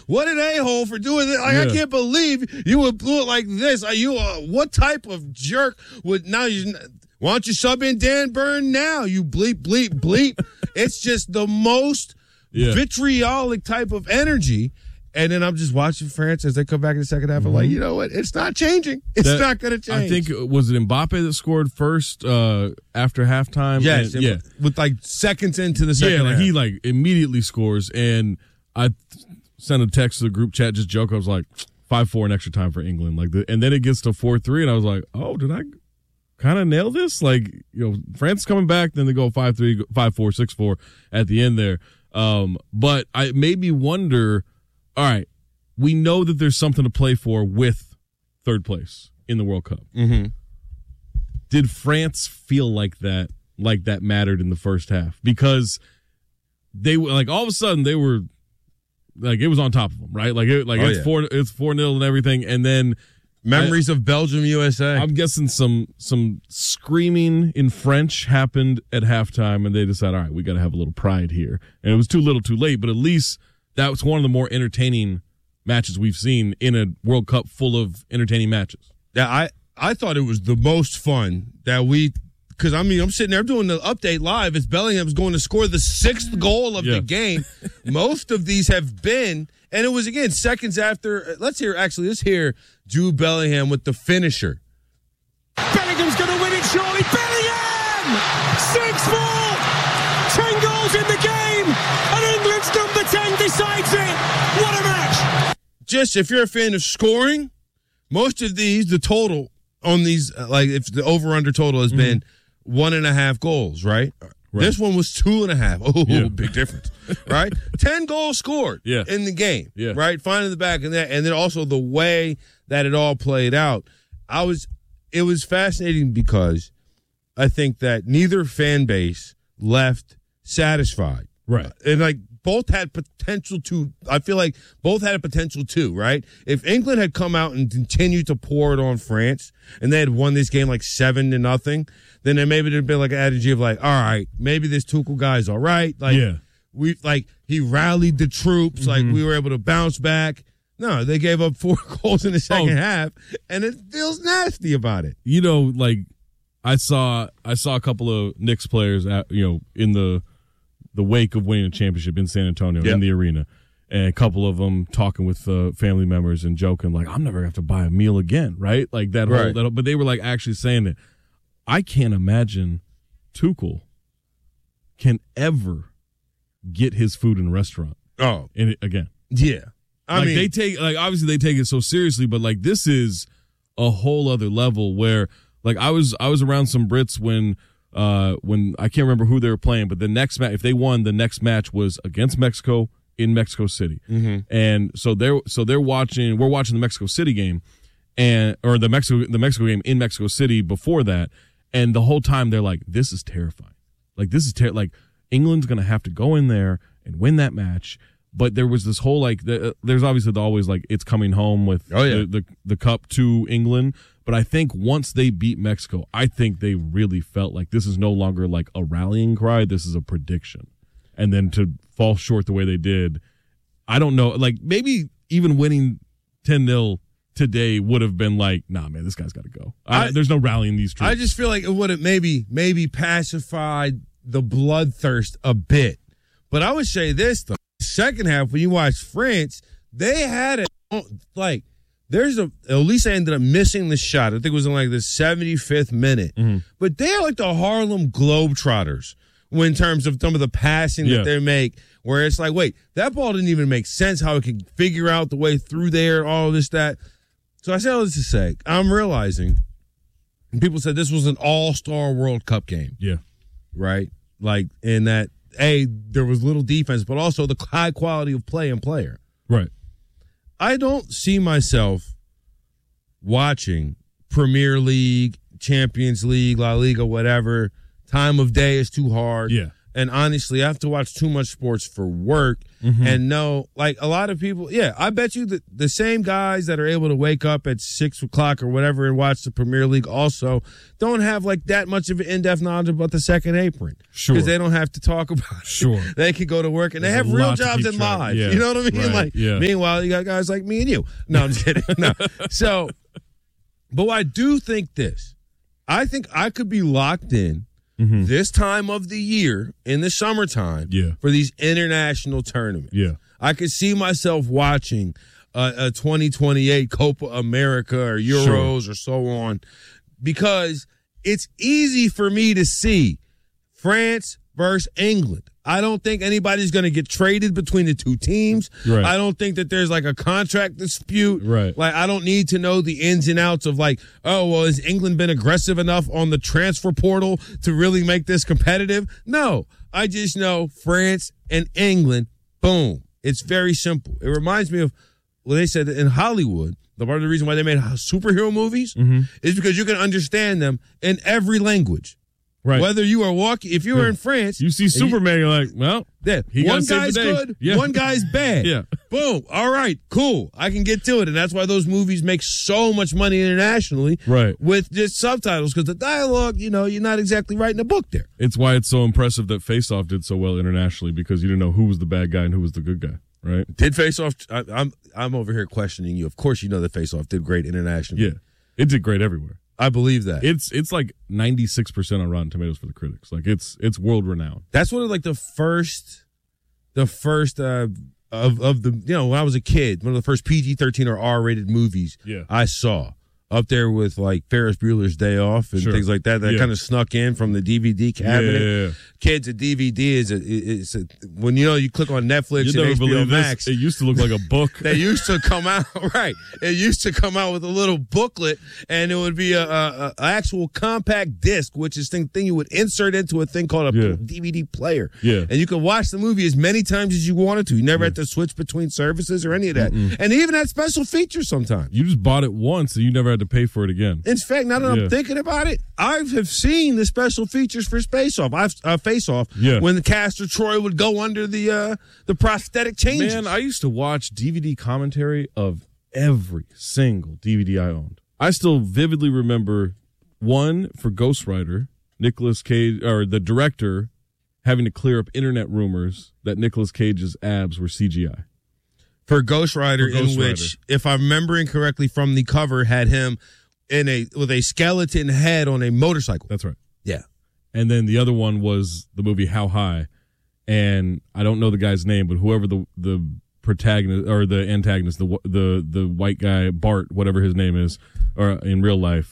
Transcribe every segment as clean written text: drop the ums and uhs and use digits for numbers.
what an a-hole for doing this. Like, I can't believe you would blew it like this. Are you, what type of jerk would, why don't you sub in Dan Byrne now? You bleep, bleep, bleep. It's just the most vitriolic type of energy. And then I'm just watching France as they come back in the second half. I'm like, you know what? It's not changing. It's not going to change. I think, was it Mbappe that scored first after halftime? Yes. With like seconds into the second half. He like immediately scores. And I sent a text to the group chat, just joke. I was like, 5-4 in extra time for England. And then it gets to 4-3. And I was like, oh, did I kind of nail this? Like, France coming back. Then they go 5-3, 5-4, 6-4 at the end there. But it made me wonder, all right, we know that there's something to play for with third place in the World Cup. Mm-hmm. Did France feel like that mattered in the first half? Because they were like, all of a sudden they were like, it was on top of them, right? Like, it's 4-0 and everything. And then memories of Belgium, USA. I'm guessing some screaming in French happened at halftime, and they decided, all right, we got to have a little pride here. And it was too little too late, but at least that was one of the more entertaining matches we've seen in a World Cup full of entertaining matches. Yeah, I thought it was the most fun that because I'm sitting there doing the update live as Bellingham's going to score the 6th goal of the game. Most of these have been, and it was, again, seconds after. Let's hear Jude Bellingham with the finisher. Bellingham's going to win it surely. Bellingham! 6-4! 10 goals in the game! And England's number 10 decides it! What a match! Just, if you're a fan of scoring, most of these, the total on these, like if the over-under total has been 1.5 goals, right? This one was 2.5. Oh, big difference, right? 10 goals scored in the game, right? Finding the back of that, and then also the way that it all played out. It was fascinating because I think that neither fan base left satisfied, right? And like both had potential to. I feel like both had a potential too, right? If England had come out and continued to pour it on France, and they had won this game like 7-0, then maybe there'd been like an attitude of like, all right, maybe this Tuchel guy's all right. Like, he rallied the troops. Like, we were able to bounce back. No, they gave up 4 goals in the second half, and it feels nasty about it. Like I saw a couple of Knicks players in the wake of winning a championship in San Antonio in the arena, and a couple of them talking with family members and joking like, I'm never gonna have to buy a meal again, right? Like that whole but they were like actually saying that I can't imagine Tuchel can ever get his food in a restaurant. Oh, and again, I mean, they take obviously they take it so seriously, but like this is a whole other level where like I was around some Brits when I can't remember who they were playing, but the next match, if they won, the next match was against Mexico in Mexico City, and so we're watching the Mexico City game, or the Mexico game in Mexico City before that, and the whole time they're like, this is terrifying, like like England's gonna have to go in there and win that match. But there was this whole there's obviously always like it's coming home with the cup to England. But I think once they beat Mexico, I think they really felt like this is no longer like a rallying cry. This is a prediction. And then to fall short the way they did, I don't know. Like maybe even winning 10-0 today would have been like, nah, man, this guy's got to go. There's no rallying these troops. I just feel like it would have maybe pacified the bloodthirst a bit. But I would say this though. Second half, when you watch France, they had it like Elise ended up missing the shot. I think it was in like the 75th minute. But they're like the Harlem Globetrotters in terms of some of the passing that they make, where it's like, wait, that ball didn't even make sense how it could figure out the way through there, all this, that. So I said all this to say, I'm realizing, and people said this was an all-star World Cup game. Yeah. Right? Like, in that, there was little defense, but also the high quality of play and player. Right. I don't see myself watching Premier League, Champions League, La Liga, whatever. Time of day is too hard. Yeah. And honestly, I have to watch too much sports for work and know, like a lot of people, I bet you that the same guys that are able to wake up at 6 o'clock or whatever and watch the Premier League also don't have like that much of an in-depth knowledge about the second apron. Sure. Because they don't have to talk about it. Sure. They can go to work and they have a real lot to jobs keep in track. life. Yeah. You know what I mean? Right. Like, meanwhile, you got guys like me and you. No, I'm just kidding. No. So, but I do think this. I think I could be locked in this time of the year in the summertime for these international tournaments. Yeah. I could see myself watching a 2028 Copa America or Euros or so on, because it's easy for me to see France versus England. I don't think anybody's going to get traded between the two teams. Right. I don't think that there's like a contract dispute. Right. Like, I don't need to know the ins and outs of like, oh, well, has England been aggressive enough on the transfer portal to really make this competitive? No, I just know France and England, boom. It's very simple. It reminds me of, well, they said that in Hollywood, the part of the reason why they made superhero movies is because you can understand them in every language. Right. Whether you are walking, if you were in France, you see Superman, you're like, well, he one gotta save guy's the day. good, Yeah. one guy's bad. Yeah. Boom. All right, cool. I can get to it. And that's why those movies make so much money internationally. Right. With just subtitles, because the dialogue, you're not exactly writing a book there. It's why it's so impressive that Face Off did so well internationally, because you didn't know who was the bad guy and who was the good guy, right? Did Face Off, I'm over here questioning you. Of course you know that Face Off did great internationally. Yeah. It did great everywhere. I believe that. It's like 96% on Rotten Tomatoes for the critics. Like it's world renowned. That's one of like the first of the, when I was a kid, one of the first PG-13 or R-rated movies I saw. Up there with like Ferris Bueller's Day Off and things like that kind of snuck in from the DVD cabinet. Yeah. Kids, a DVD is when you click on Netflix You'd and never HBO believe Max. this. It used to look like a book. They used to come out right. It used to come out with a little booklet, and it would be a actual compact disc, which is thing you would insert into a thing called a DVD player. Yeah, and you could watch the movie as many times as you wanted to. You never had to switch between services or any of that. And they even had special features sometimes. You just bought it once, and you never had to pay for it again. In fact, now that I'm thinking about it, I have seen the special features for Face Off. When the Castor Troy would go under the prosthetic changes. Man, I used to watch DVD commentary of every single DVD I owned. I still vividly remember one for Ghost Rider, Nicolas Cage, or the director having to clear up internet rumors that Nicolas Cage's abs were CGI. For Ghost Rider, which, if I'm remembering correctly from the cover, had him with a skeleton head on a motorcycle. That's right. Yeah. And then the other one was the movie How High, and I don't know the guy's name, but whoever the protagonist or the antagonist, the white guy, Bart, whatever his name is, or in real life,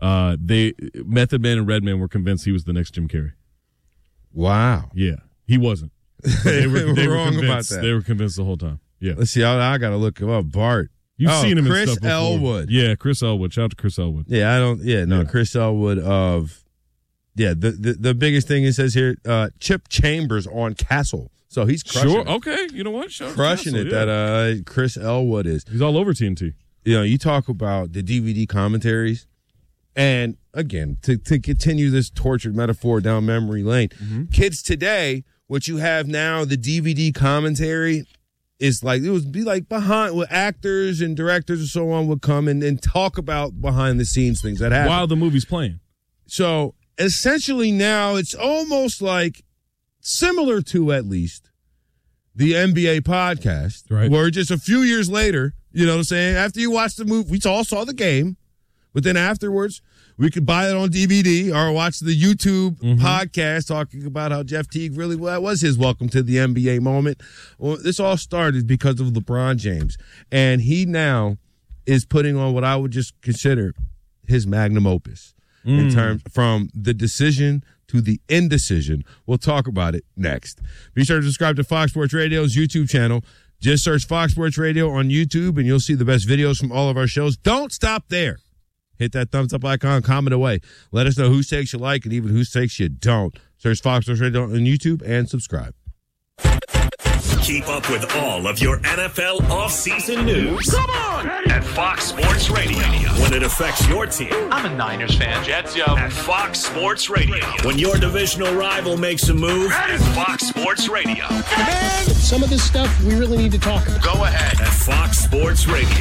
Method Man and Redman were convinced he was the next Jim Carrey. Wow. Yeah, he wasn't. They were wrong convinced, about that. They were convinced the whole time. Yeah. Let's see. I got to look him up. Bart. You've seen him in Chris stuff before. Elwood. Yeah, Chris Elwood. Shout out to Chris Elwood. Yeah, Chris Elwood of. Yeah, the biggest thing it says here, Chip Chambers on Castle. So he's crushing it. Okay. You know what? Crushing it. That Chris Elwood is. He's all over TNT. You talk about the DVD commentaries, and again, to continue this tortured metaphor down memory lane, kids today, what you have now, the DVD commentary is like, it would be like behind, where actors and directors and so on would come and talk about behind the scenes things that happen while the movie's playing. So essentially now it's almost like similar to, at least, the NBA podcast, right? Where just a few years later, you know what I'm saying, after you watch the movie, we all saw the game, but then afterwards we could buy it on DVD or watch the YouTube podcast talking about how Jeff Teague that was his welcome to the NBA moment. Well, this all started because of LeBron James, and he now is putting on what I would just consider his magnum opus in terms from the decision to the indecision. We'll talk about it next. Be sure to subscribe to Fox Sports Radio's YouTube channel. Just search Fox Sports Radio on YouTube, and you'll see the best videos from all of our shows. Don't stop there. Hit that thumbs up icon, comment away. Let us know whose takes you like and even whose takes you don't. Search Fox Sports Radio on YouTube and subscribe. Keep up with all of your NFL offseason news. Come on! At Fox Sports Radio. When it affects your team. I'm a Niners fan. Jets, yo. At Fox Sports Radio. When your divisional rival makes a move. At Fox Sports Radio. Man, some of this stuff we really need to talk about. Go ahead. At Fox Sports Radio.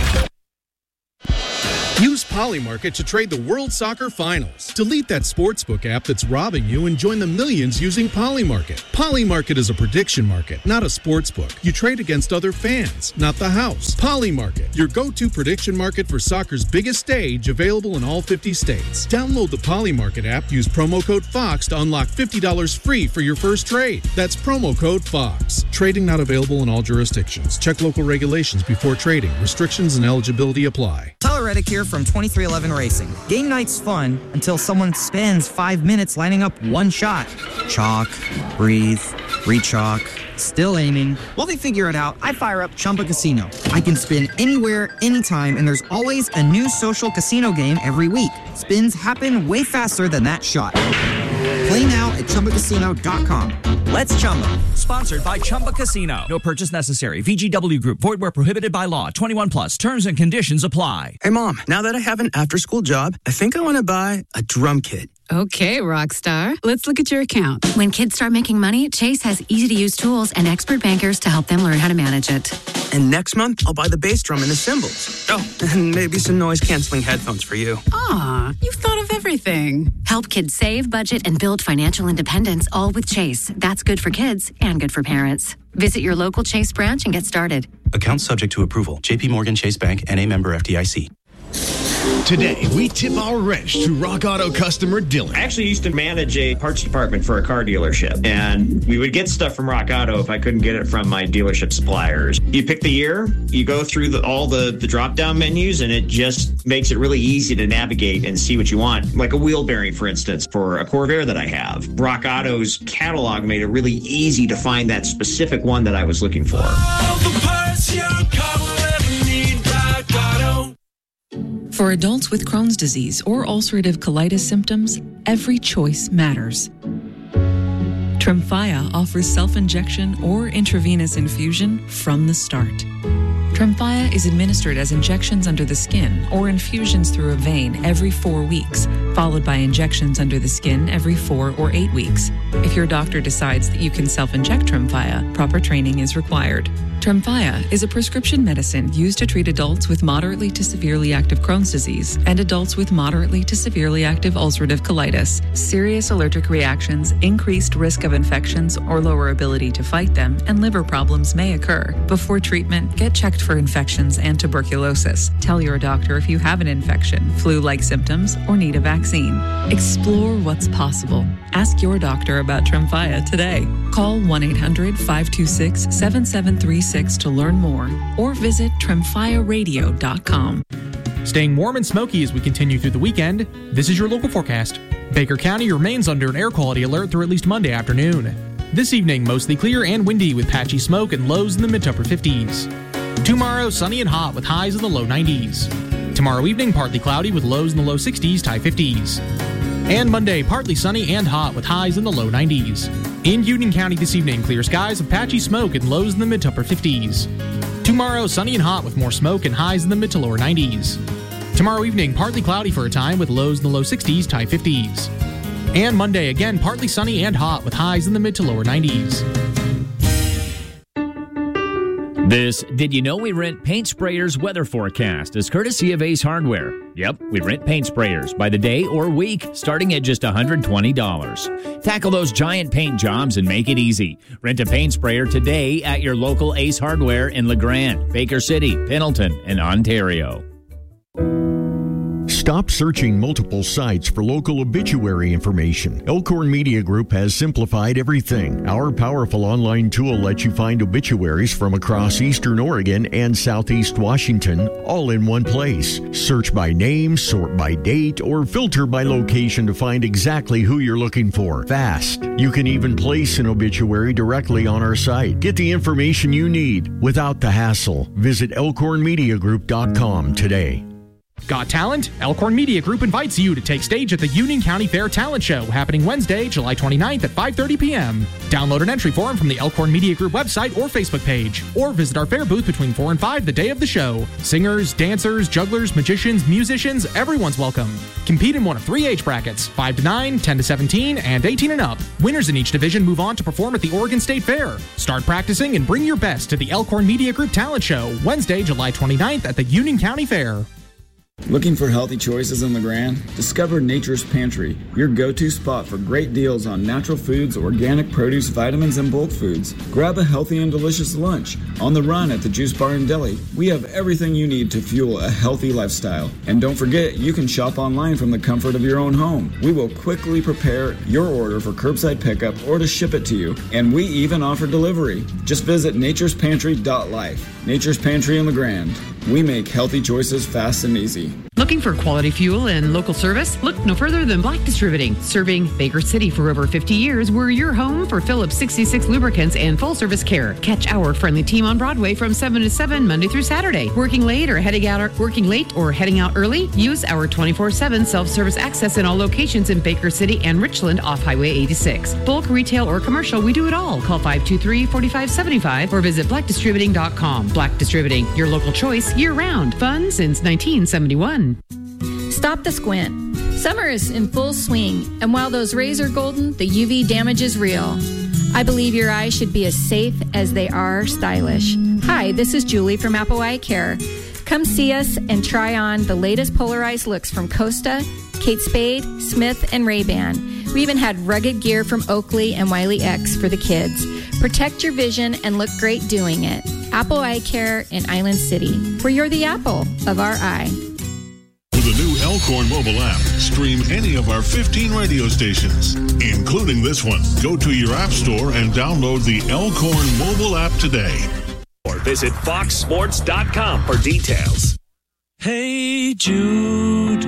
Use Polymarket to trade the World Soccer Finals. Delete that sportsbook app that's robbing you and join the millions using Polymarket. Polymarket is a prediction market, not a sportsbook. You trade against other fans, not the house. Polymarket, your go-to prediction market for soccer's biggest stage, available in all 50 states. Download the Polymarket app, use promo code FOX to unlock $50 free for your first trade. That's promo code FOX. Trading not available in all jurisdictions. Check local regulations before trading. Restrictions and eligibility apply. Tyler Reddick here from 2311 Racing. Game night's fun until someone spends 5 minutes lining up one shot. Chalk, breathe, re-chalk, still aiming. While they figure it out, I fire up Chumba Casino. I can spin anywhere, anytime, and there's always a new social casino game every week. Spins happen way faster than that shot. Play now at ChumbaCasino.com. Let's Chumba. Sponsored by Chumba Casino. No purchase necessary. VGW Group. Void where prohibited by law. 21 plus. Terms and conditions apply. Hey, Mom. Now that I have an after-school job, I think I want to buy a drum kit. Okay, Rockstar. Let's look at your account. When kids start making money, Chase has easy-to-use tools and expert bankers to help them learn how to manage it. And next month, I'll buy the bass drum and the cymbals. Oh, and maybe some noise-canceling headphones for you. Aw, you've thought of everything. Help kids save, budget, and build financial independence, all with Chase. That's good for kids and good for parents. Visit your local Chase branch and get started. Account subject to approval. J.P. Morgan Chase Bank, N.A. member FDIC. Today, we tip our wrench to Rock Auto customer Dylan. I actually used to manage a parts department for a car dealership, and we would get stuff from Rock Auto if I couldn't get it from my dealership suppliers. You pick the year, you go through all the drop-down menus, and it just makes it really easy to navigate and see what you want. Like a wheel bearing, for instance, for a Corvair that I have. Rock Auto's catalog made it really easy to find that specific one that I was looking for. All the parts your car will ever need, Rock Auto. For adults with Crohn's disease or ulcerative colitis symptoms, every choice matters. Tremfya offers self-injection or intravenous infusion from the start. Tremfya is administered as injections under the skin or infusions through a vein every 4 weeks, followed by injections under the skin every 4 or 8 weeks. If your doctor decides that you can self-inject Tremfya, proper training is required. Tremfya is a prescription medicine used to treat adults with moderately to severely active Crohn's disease and adults with moderately to severely active ulcerative colitis. Serious allergic reactions, increased risk of infections or lower ability to fight them, and liver problems may occur. Before treatment, get checked for infections and tuberculosis. Tell your doctor if you have an infection, flu-like symptoms, or need a vaccine. Explore what's possible. Ask your doctor about Tremfya today. Call 1-800-526-7736 to learn more or visit TremfyaRadio.com. Staying warm and smoky as we continue through the weekend, this is your local forecast. Baker County remains under an air quality alert through at least Monday afternoon. This evening, mostly clear and windy with patchy smoke and lows in the mid-to-upper 50s. Tomorrow, sunny and hot with highs in the low 90s. Tomorrow evening, partly cloudy with lows in the low 60s to high 50s. And Monday, partly sunny and hot with highs in the low 90s. In Union County this evening, clear skies with patchy smoke and lows in the mid-to-upper 50s. Tomorrow, sunny and hot with more smoke and highs in the mid to lower 90s. Tomorrow evening, partly cloudy for a time with lows in the low 60s to high 50s. And Monday, again, partly sunny and hot with highs in the mid to lower 90s. This Did You Know We Rent Paint Sprayers weather forecast is courtesy of Ace Hardware. Yep, we rent paint sprayers by the day or week, starting at just $120. Tackle those giant paint jobs and make it easy. Rent a paint sprayer today at your local Ace Hardware in LeGrand, Baker City, Pendleton, and Ontario. Stop searching multiple sites for local obituary information. Elkhorn Media Group has simplified everything. Our powerful online tool lets you find obituaries from across Eastern Oregon and Southeast Washington, all in one place. Search by name, sort by date, or filter by location to find exactly who you're looking for. Fast. You can even place an obituary directly on our site. Get the information you need without the hassle. Visit elkhornmediagroup.com today. Got talent? Elkhorn Media Group invites you to take stage at the Union County Fair Talent Show happening Wednesday, July 29th at 5:30 p.m. Download an entry form from the Elkhorn Media Group website or Facebook page, or visit our fair booth between 4 and 5 the day of the show. Singers, dancers, jugglers, magicians, musicians, everyone's welcome. Compete in one of 3 age brackets, 5 to 9, 10 to 17, and 18 and up. Winners in each division move on to perform at the Oregon State Fair. Start practicing and bring your best to the Elkhorn Media Group Talent Show Wednesday, July 29th at the Union County Fair. Looking for healthy choices in LeGrand? Discover Nature's Pantry, your go-to spot for great deals on natural foods, organic produce, vitamins, and bulk foods. Grab a healthy and delicious lunch. On the run at the Juice Bar and Deli, we have everything you need to fuel a healthy lifestyle. And don't forget, you can shop online from the comfort of your own home. We will quickly prepare your order for curbside pickup or to ship it to you. And we even offer delivery. Just visit naturespantry.life. Nature's Pantry in LeGrand. We make healthy choices fast and easy. Looking for quality fuel and local service? Look no further than Black Distributing. Serving Baker City for over 50 years, we're your home for Phillips 66 lubricants and full service care. Catch our friendly team on Broadway from 7 to 7 Monday through Saturday. Working late or heading out early? Use our 24/7 self-service access in all locations in Baker City and Richland off Highway 86. Bulk, retail, or commercial, we do it all. Call 523-4575 or visit blackdistributing.com. Black Distributing, your local choice year-round. Fun since 1971. Stop the squint. Summer is in full swing, and while those rays are golden, the UV damage is real. I believe your eyes should be as safe as they are stylish. Hi, this is Julie from Apple Eye Care. Come see us and try on the latest polarized looks from Costa, Kate Spade, Smith, and Ray-Ban. We even had rugged gear from Oakley and Wiley X for the kids. Protect your vision and look great doing it. Apple Eye Care in Island City, where you're the apple of our eye. With the new Elkhorn mobile app, stream any of our 15 radio stations, including this one. Go to your app store and download the Elkhorn mobile app today. Or visit foxsports.com for details. Hey Jude,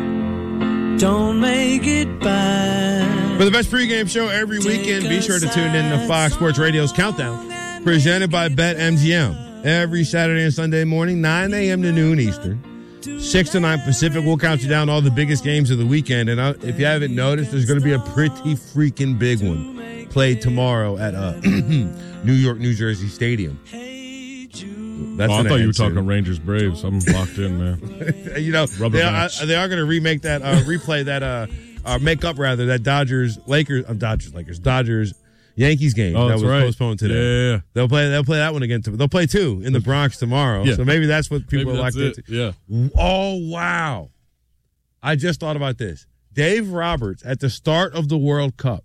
don't make it bad. For the best pregame show every weekend, be sure to tune in to Fox Sports Radio's Countdown, presented by BetMGM. Every Saturday and Sunday morning, 9 a.m. to noon Eastern, 6 to 9 Pacific. We'll count you down all the biggest games of the weekend. And if you haven't noticed, there's going to be a pretty freaking big one played tomorrow at New York, New Jersey Stadium. That's I thought you were talking Rangers Braves. I'm locked in, man. You know, they are going to remake that, replay that, make up rather that Dodgers Yankees game that was postponed today. Yeah. They'll play that one again. They'll play 2 in the Bronx tomorrow. Yeah. So maybe that's what people are locked into. Yeah. Oh wow! I just thought about this. Dave Roberts at the start of the World Cup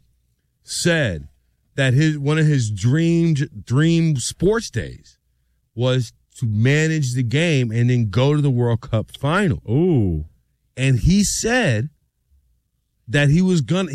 said that one of his dream sports days was to manage the game and then go to the World Cup final. Ooh. And he said that he was gonna.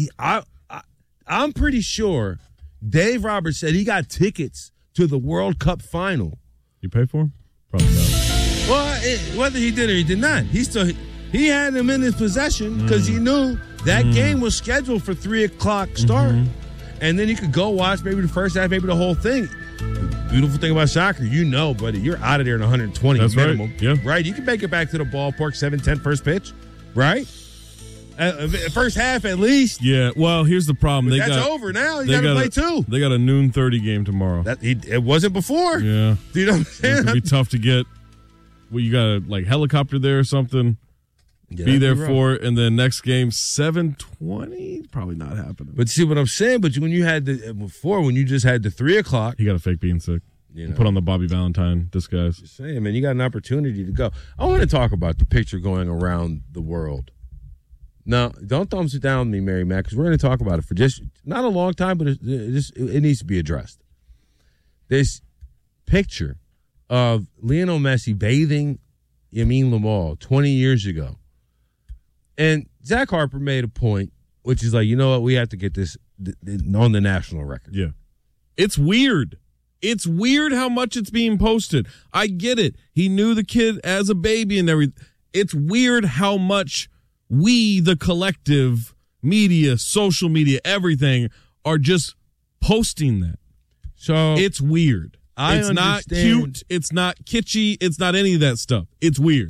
I'm pretty sure Dave Roberts said he got tickets to the World Cup final. You pay for him? Probably not. Well, whether he did or he did not, he had them in his possession because he knew that game was scheduled for 3:00 start, and then you could go watch maybe the first half, maybe the whole thing. The beautiful thing about soccer, buddy, you're out of there in 120 That's minimum. Right. Yeah. Right? You can make it back to the ballpark 7-10 first pitch, right? First half at least. Yeah, well, here's the problem. That's over now. You got to play 2. They got a noon 30 game tomorrow. It wasn't before. Yeah. Do you know what I'm saying? It's going to be tough to get. Well, you got to, helicopter there or something. Yeah, be there for it. And then next game, 7:20. Probably not happening. But see what I'm saying? But when you had when you just had the 3:00. You got to fake being sick. Put on the Bobby Valentine disguise. Just saying, man, you got an opportunity to go. I want to talk about the picture going around the world. No, don't thumbs it down me, Mary Mac, because we're going to talk about it for just not a long time, but it needs to be addressed. This picture of Lionel Messi bathing Yamin Lamal 20 years ago. And Zach Harper made a point, which is like, you know what, we have to get this on the national record. Yeah. It's weird. It's weird how much it's being posted. I get it. He knew the kid as a baby and everything. It's weird how much we, the collective media, social media, everything, are just posting that. So it's weird. It's not cute. It's not kitschy. It's not any of that stuff. It's weird.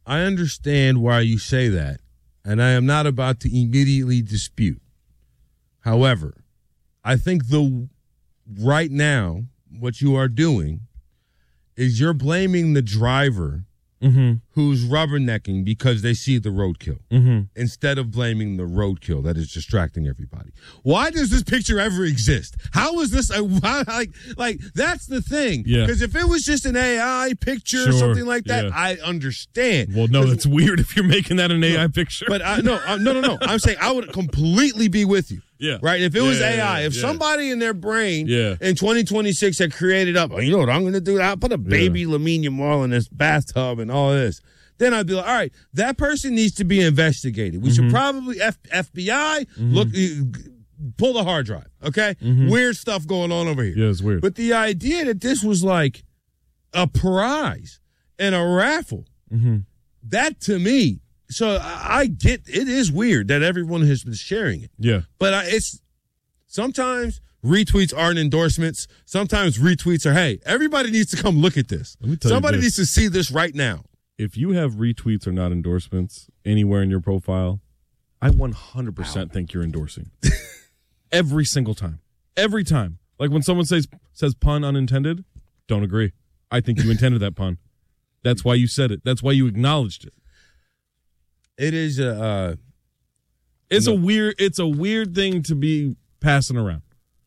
I understand why you say that, and I am not about to immediately dispute. However, I think right now what you are doing is you're blaming the driver who's rubbernecking because they see the roadkill instead of blaming the roadkill that is distracting everybody. Why does this picture ever exist? How is this like that's the thing? Yeah. Because if it was just an AI picture or something like that, I understand. Well, no, that's weird if you're making that an AI picture. But no. I'm saying I would completely be with you. Yeah. Right? If it was AI, if somebody in their brain in 2026 had created up, you know what I'm going to do? I'll put a baby Lamine Yamal in this bathtub and all this. Then I'd be like, all right, that person needs to be investigated. We should probably, FBI, look, pull the hard drive, okay? Weird stuff going on over here. Yeah, it's weird. But the idea that this was like a prize and a raffle, that to me, so I get it is weird that everyone has been sharing it. Yeah. But it's sometimes retweets aren't endorsements. Sometimes retweets are, hey, everybody needs to come look at this. Somebody needs to see this right now. If you have retweets or not endorsements anywhere in your profile, I 100% think you're endorsing. Every single time. Every time. Like when someone says pun unintended, don't agree. I think you intended that pun. That's why you said it. That's why you acknowledged it. It is it's a weird thing to be passing around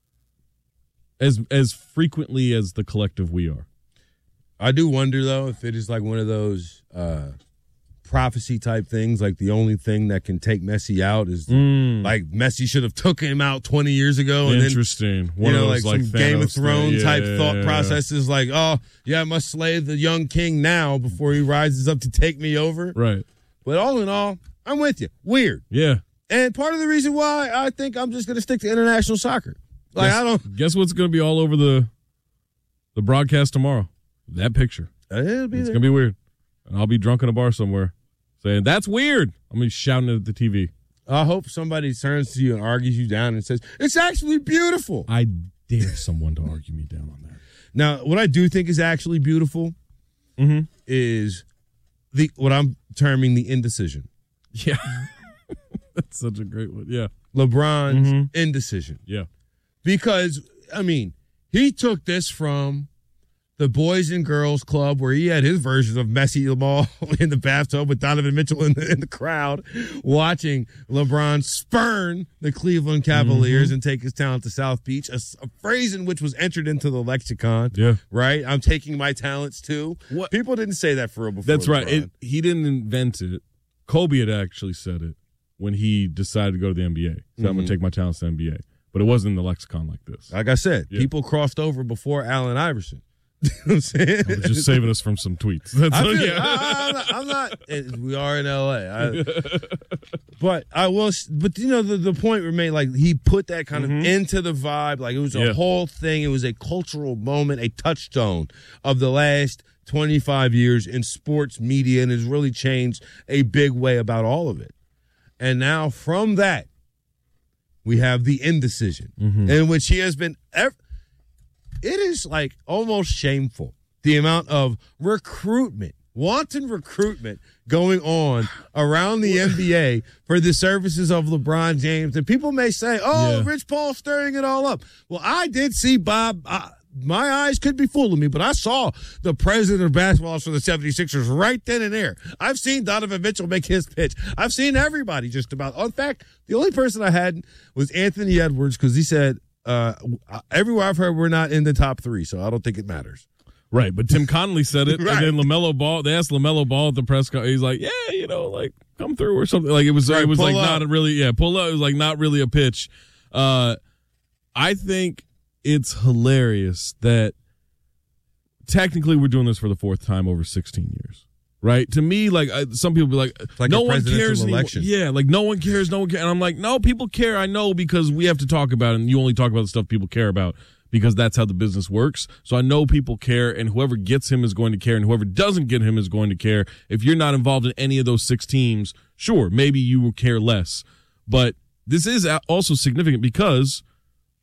as frequently as the collective we are. I do wonder though if it is like one of those prophecy type things, like the only thing that can take Messi out is like Messi should have took him out 20 years ago. And interesting. Then, like some Thanos Game of Thrones type thought processes, like, oh yeah, I must slay the young king now before he rises up to take me over. Right. But all in all, I'm with you. Weird. Yeah. And part of the reason why I think I'm just going to stick to international soccer. Like guess what's going to be all over the broadcast tomorrow? That picture. It's going to be weird. And I'll be drunk in a bar somewhere saying, that's weird. I'm going to be shouting it at the TV. I hope somebody turns to you and argues you down and says, it's actually beautiful. I dare someone to argue me down on that. Now, what I do think is actually beautiful is what I'm terming the indecision. Yeah. That's such a great one. Yeah. LeBron's indecision. Yeah. Because, I mean, he took this from the Boys and Girls Club where he had his version of Messi Lamal in the bathtub with Donovan Mitchell in the crowd watching LeBron spurn the Cleveland Cavaliers and take his talent to South Beach, a phrase in which was entered into the lexicon. Yeah. Right? I'm taking my talents too. What? People didn't say that for real before. That's right. He didn't invent it. Kobe had actually said it when he decided to go to the NBA. So I'm going to take my talents to the NBA. But it wasn't in the lexicon like this. Like I said, people crossed over before Allen Iverson. You know what I'm saying? I'm just saving us from some tweets. I'm not. We are in LA. But I will. But you know, the point remained. Like he put that kind of into the vibe. Like it was a whole thing. It was a cultural moment, a touchstone of the last 25 years in sports media, and has really changed a big way about all of it. And now from that, we have the indecision, in which he has been. It is like almost shameful, the amount of wanton recruitment going on around the NBA for the services of LeBron James. And people may say, Rich Paul stirring it all up. Well, I did see Bob. My eyes could be fooling me, but I saw the president of basketball for the 76ers right then and there. I've seen Donovan Mitchell make his pitch. I've seen everybody just about. In fact, the only person I hadn't was Anthony Edwards because he said, everywhere I've heard we're not in the top 3, so I don't think it matters. Right, but Tim Connolly said it, Right. and then LaMelo Ball. They asked LaMelo Ball at the press conference. He's like, "Yeah, like come through or something." Like it was like not really, pull up. It was like not really a pitch. I think it's hilarious that technically we're doing this for the 4th time over 16 years. Right? To me, like some people be like no one cares anymore. Yeah, like no one cares, And I'm like, no, people care. I know because we have to talk about it, and you only talk about the stuff people care about because that's how the business works. So I know people care, and whoever gets him is going to care, and whoever doesn't get him is going to care. If you're not involved in any of those 6 teams, sure, maybe you will care less. But this is also significant because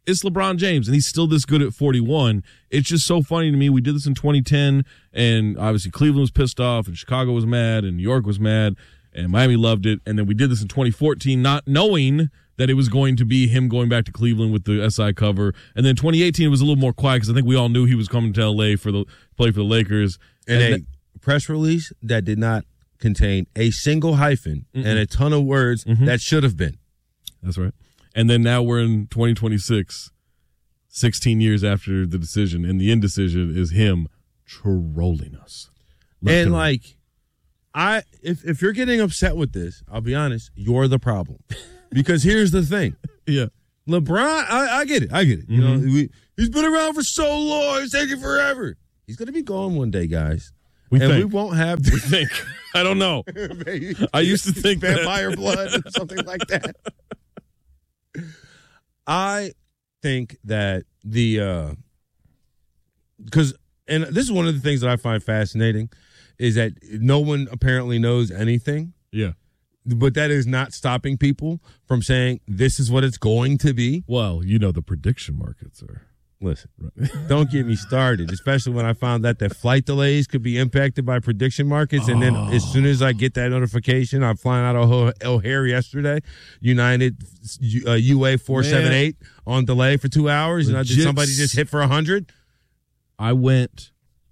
It's LeBron James, and he's still this good at 41. It's just so funny to me. We did this in 2010, and obviously Cleveland was pissed off, and Chicago was mad, and New York was mad, and Miami loved it. And then we did this in 2014, not knowing that it was going to be him going back to Cleveland with the SI cover. And then 2018, it was a little more quiet because I think we all knew he was coming to L.A. for the play for the Lakers. And a press release that did not contain a single hyphen and a ton of words that should have been. That's right. And then now we're in 2026, 16 years after the decision, and the indecision is him trolling us. And like, if you're getting upset with this, I'll be honest, you're the problem. Because here's the thing. Yeah. LeBron, I get it. You know, he's been around for so long. It's taking forever. He's going to be gone one day, guys. We won't have We think. I don't know. I used to think vampire blood or something like that. I think that because this is one of the things that I find fascinating is that no one apparently knows anything. Yeah. But that is not stopping people from saying this is what it's going to be. Well, you know, the prediction markets are. Listen, don't get me started, especially when I found out that flight delays could be impacted by prediction markets. And then as soon as I get that notification, I'm flying out of O'Hare yesterday, United UA 478 on delay for 2 hours. And did somebody just hit for 100? I went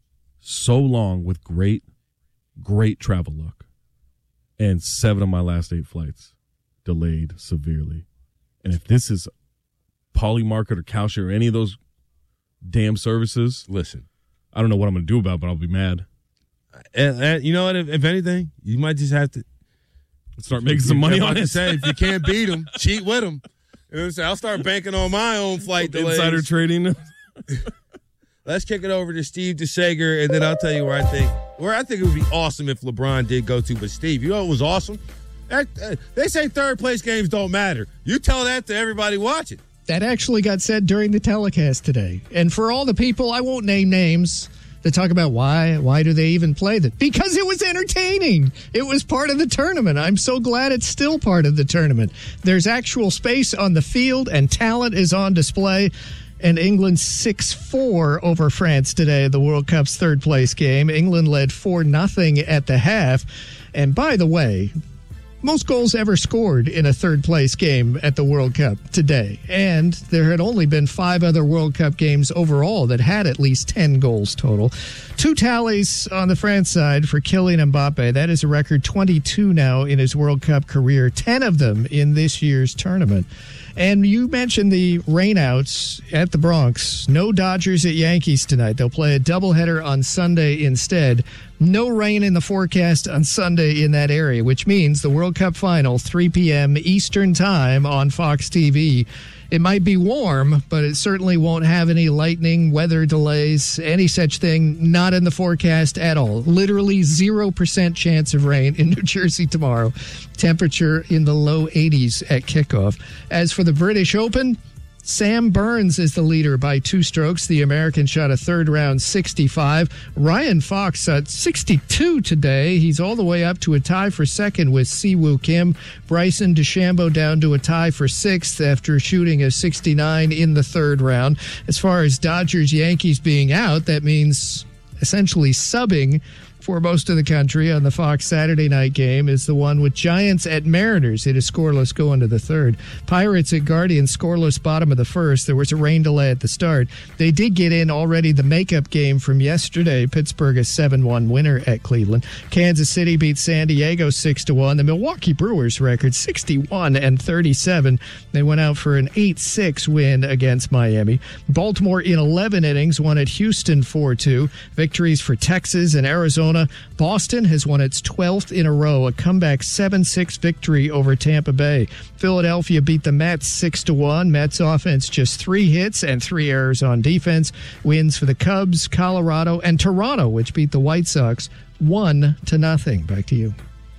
so long with great travel luck. And 7 of my last 8 flights delayed severely. And if this is Polymarket or Cowshare or any of those damn services, listen, I don't know what I'm going to do about it, but I'll be mad. And you know what? If anything, you might just have to start making some money on it. Say, if you can't beat them, cheat with them. You know what I'm saying? I'll start banking on my own flight delays. Insider trading. Let's kick it over to Steve DeSager, and then I'll tell you where I think it would be awesome if LeBron did go to. But Steve, you know what was awesome? They say third place games don't matter. You tell that to everybody watching. That actually got said during the telecast today. And for all the people, I won't name names, that talk about why do they even play that? Because it was entertaining. It was part of the tournament. I'm so glad it's still part of the tournament. There's actual space on the field, and talent is on display. And England 6-4 over France today, the World Cup's third-place game. England led 4-0 at the half. And by the way, most goals ever scored in a third-place game at the World Cup today. And there had only been 5 other World Cup games overall that had at least 10 goals total. 2 tallies on the France side for Kylian Mbappe. That is a record 22 now in his World Cup career, 10 of them in this year's tournament. And you mentioned the rainouts at the Bronx. No Dodgers at Yankees tonight. They'll play a doubleheader on Sunday instead. No rain in the forecast on Sunday in that area, which means the World Cup final, 3 p.m. Eastern Time on Fox TV. It might be warm, but it certainly won't have any lightning, weather delays, any such thing. Not in the forecast at all. Literally 0% chance of rain in New Jersey tomorrow. Temperature in the low 80s at kickoff. As for the British Open, Sam Burns is the leader by 2 strokes. The American shot a third-round 65. Ryan Fox at 62 today. He's all the way up to a tie for second with Siwoo Kim. Bryson DeChambeau down to a tie for 6th after shooting a 69 in the third round. As far as Dodgers-Yankees being out, that means essentially subbing for most of the country on the Fox Saturday night game is the one with Giants at Mariners. It is scoreless going to the third. Pirates at Guardians, scoreless bottom of the first. There was a rain delay at the start. They did get in already the makeup game from yesterday. Pittsburgh a 7-1 winner at Cleveland. Kansas City beat San Diego 6-1. The Milwaukee Brewers record 61-37. They went out for an 8-6 win against Miami. Baltimore in 11 innings won at Houston 4-2. Victories for Texas and Arizona. Boston has won its 12th in a row, a comeback 7-6 victory over Tampa Bay. Philadelphia beat the Mets 6-1. Mets offense just 3 hits and 3 errors on defense. Wins for the Cubs, Colorado, and Toronto, which beat the White Sox 1-0. Back to you.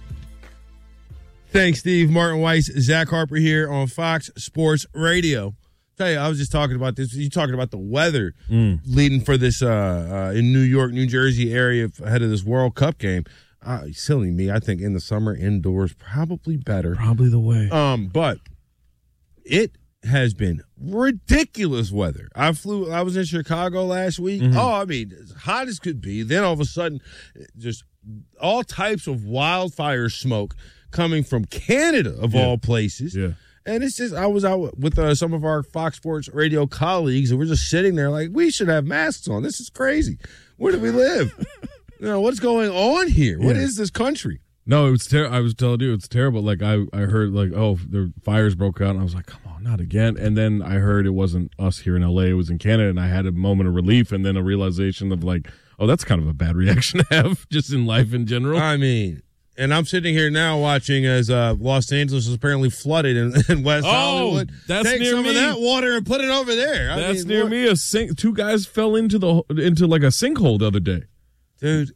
Thanks, Steve. Martin Weiss, Zach Harper here on Fox Sports Radio. Tell you, I was just talking about this. You talking about the weather leading for this in New York, New Jersey area ahead of this World Cup game. Silly me. I think in the summer indoors probably better. Probably the way. But it has been ridiculous weather. I was in Chicago last week. Mm-hmm. Oh, I mean, as hot as could be. Then all of a sudden, just all types of wildfire smoke coming from Canada, of all places. Yeah. And it's just, I was out with some of our Fox Sports Radio colleagues, and we're just sitting there like, we should have masks on. This is crazy. Where do we live? What's going on here? What is this country? No, it's I was telling you, it's terrible. Like, I heard, like, oh, the fires broke out, and I was like, come on, not again. And then I heard it wasn't us here in L.A., it was in Canada, and I had a moment of relief and then a realization of, like, oh, that's kind of a bad reaction to have just in life in general. I mean... And I'm sitting here now watching as Los Angeles is apparently flooded in West Hollywood. That's Take near some me. of that water and put it over there. That's near me. Two guys fell into like a sinkhole the other day. Dude,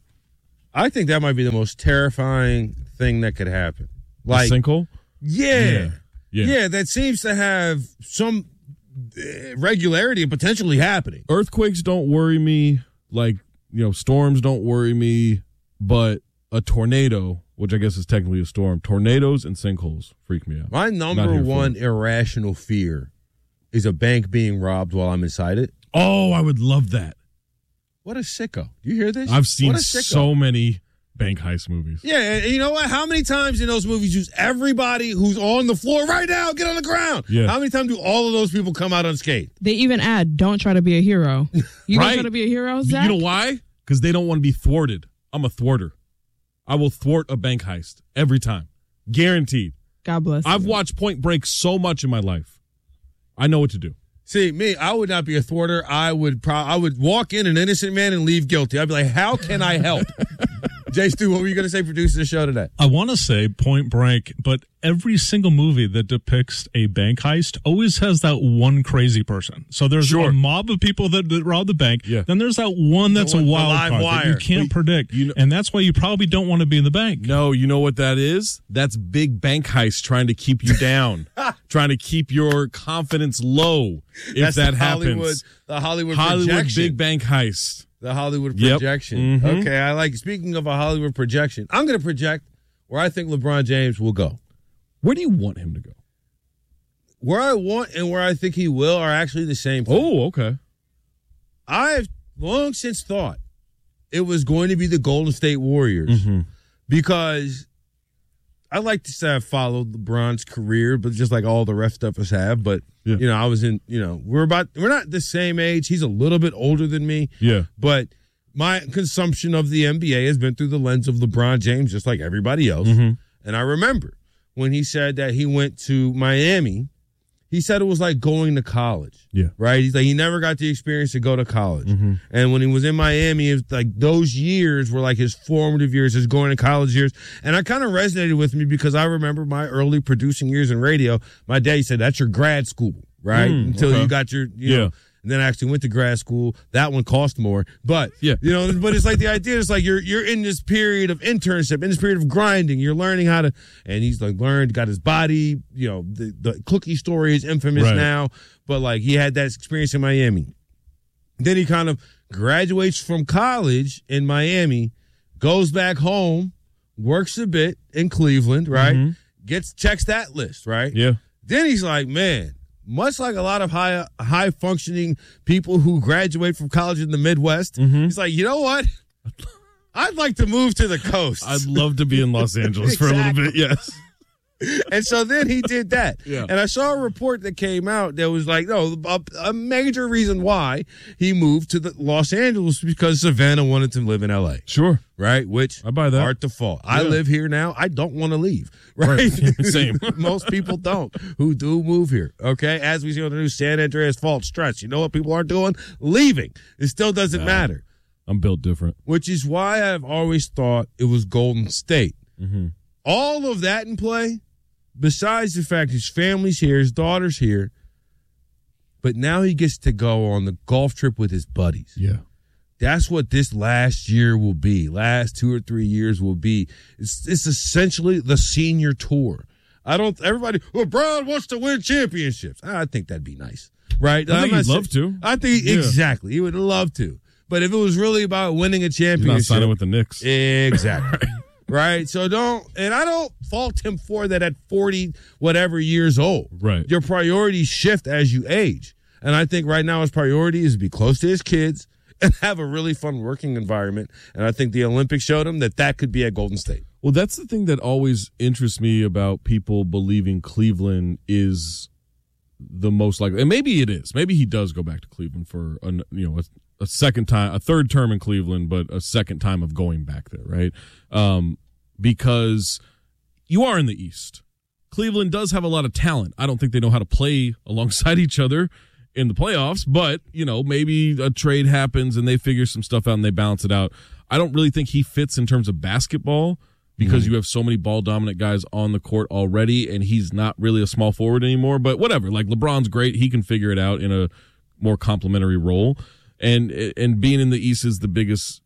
I think that might be the most terrifying thing that could happen. Like a sinkhole? Yeah. That seems to have some regularity and potentially happening. Earthquakes don't worry me. Like, storms don't worry me. But a tornado, which I guess is technically a storm, tornadoes and sinkholes freak me out. My number one irrational fear is a bank being robbed while I'm inside it. Oh, I would love that. What a sicko. Do you hear this? I've seen so many bank heist movies. Yeah, and you know what? How many times in those movies use everybody who's on the floor right now, get on the ground? Yeah. How many times do all of those people come out unscathed? They even add, don't try to be a hero. You right? Don't try to be a hero, Zach? You know why? Because they don't want to be thwarted. I'm a thwarter. I will thwart a bank heist every time. Guaranteed. God bless I've you. watched Point Break so much in my life. I know what to do. See, me, I would not be a thwarter. I would walk in an innocent man and leave guilty. I'd be like, how can I help? Jay Stu, what were you going to say producing the show today? I want to say Point Break, but every single movie that depicts a bank heist always has that one crazy person. So there's a mob of people that rob the bank. Yeah. Then there's that one that's a wild card that you can't predict. And that's why you probably don't want to be in the bank. No, you know what that is? That's big bank heist trying to keep you down, trying to keep your confidence low if that happens. The Hollywood projection. Big bank heist. The Hollywood projection. Mm-hmm. Okay, I like, speaking of a Hollywood projection, I'm going to project where I think LeBron James will go. Where do you want him to go? Where I want and where I think he will are actually the same thing. Oh, okay. I've long since thought it was going to be the Golden State Warriors because I like to say I've followed LeBron's career, but just like all the rest of us have. But, I was in, we're not the same age. He's a little bit older than me. Yeah. But my consumption of the NBA has been through the lens of LeBron James, just like everybody else. Mm-hmm. And I remember when he said that he went to Miami, he said it was like going to college. Yeah. Right? He's like, he never got the experience to go to college. Mm-hmm. And when he was in Miami, it was like those years were like his formative years, his going to college years. And I kind of resonated with me because I remember my early producing years in radio. My dad said, that's your grad school, right? Until you got your, you know, and then I actually went to grad school. That one cost more. But, but it's like the idea is like you're in this period of internship, in this period of grinding. You're learning how to, and he's like got his body, the cookie story is infamous now, but like he had that experience in Miami. Then he kind of graduates from college in Miami, goes back home, works a bit in Cleveland, right? Checks that list, right? Yeah. Then he's like, man, much like a lot of high functioning people who graduate from college in the Midwest, he's like, you know what? I'd like to move to the coast. I'd love to be in Los Angeles for a little bit. Yes. And so then he did that. Yeah. And I saw a report that came out that was like, a major reason why he moved to the Los Angeles because Savannah wanted to live in LA. Sure. Right? Which I buy that. Art to fault. I live here now. I don't want to leave. Right? Same. Most people don't who do move here. Okay. As we see on the news, San Andreas fault stretch. You know what people aren't doing? Leaving. It still doesn't matter. I'm built different. Which is why I've always thought it was Golden State. All of that in play. Besides the fact his family's here, his daughter's here, but now he gets to go on the golf trip with his buddies. Yeah. That's what this last year will be. Last 2 or 3 years will be. It's essentially the senior tour. Everybody, LeBron wants to win championships. I think that'd be nice. Right? I think he'd love to. I think, exactly. He would love to. But if it was really about winning a championship. He's not signing with the Knicks. Exactly. right? So I don't fault him for that at 40 whatever years old. Right. Your priorities shift as you age. And I think right now his priority is to be close to his kids and have a really fun working environment. And I think the Olympics showed him that could be at Golden State. Well, that's the thing that always interests me about people believing Cleveland is the most likely. And maybe it is. Maybe he does go back to Cleveland for a second time, a third term in Cleveland, but a second time of going back there, right? Because you are in the East. Cleveland does have a lot of talent. I don't think they know how to play alongside each other in the playoffs, but, maybe a trade happens and they figure some stuff out and they balance it out. I don't really think he fits in terms of basketball because you have so many ball-dominant guys on the court already, and he's not really a small forward anymore. But whatever, like LeBron's great. He can figure it out in a more complementary role. And being in the East is the biggest